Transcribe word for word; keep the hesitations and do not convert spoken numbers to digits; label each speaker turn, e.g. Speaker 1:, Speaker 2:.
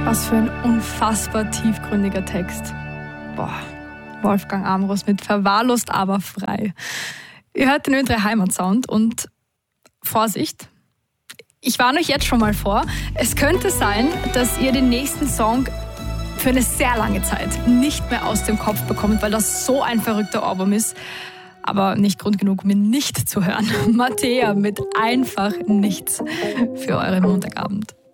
Speaker 1: Was für ein unfassbar tiefgründiger Text. Boah, Wolfgang Amros mit Verwahrlost, aber frei. Ihr hört den Ö drei Heimatsound und Vorsicht, ich warne euch jetzt schon mal vor, es könnte sein, dass ihr den nächsten Song für eine sehr lange Zeit nicht mehr aus dem Kopf bekommt, weil das so ein verrückter Ohrwurm ist. Aber nicht Grund genug, mir nicht zu hören. Mattea mit Einfach Nichts für euren Montagabend.